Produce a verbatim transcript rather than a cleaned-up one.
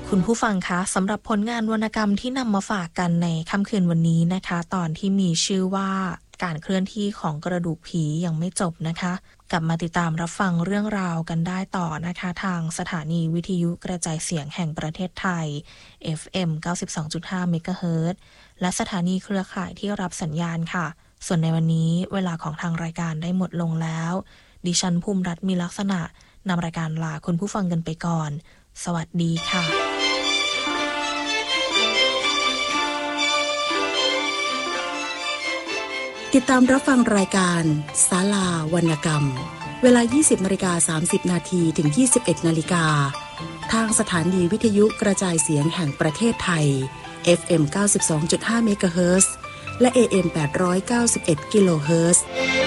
คุณผู้ฟังคะสำหรับผลงานวรรณกรรมที่นำมาฝากกันในค่ำคืนวันนี้นะคะตอนที่มีชื่อว่าการเคลื่อนที่ของกระดูกผียังไม่จบนะคะกลับมาติดตามรับฟังเรื่องราวกันได้ต่อนะคะทางสถานีวิทยุกระจายเสียงแห่งประเทศไทย เอฟ เอ็ม เก้าสิบสองจุดห้า เมกะเฮิรตซ์และสถานีเครือข่ายที่รับสัญญาณค่ะส่วนในวันนี้เวลาของทางรายการได้หมดลงแล้วดิฉันภูมิรัตน์มีลักษณะนำรายการลาคุณผู้ฟังกันไปก่อนสวัสดีค่ะติดตามรับฟังรายการศาลาวรรณกรรมเวลา ยี่สิบนาฬิกาสามสิบนาที ถึง ยี่สิบเอ็ดนาฬิกาทางสถานีวิทยุกระจายเสียงแห่งประเทศไทย เอฟ เอ็ม เก้าสิบสองจุดห้า เมกะเฮิรตซ์และ เอ เอ็ม แปดร้อยเก้าสิบเอ็ด กิโลเฮิรตซ์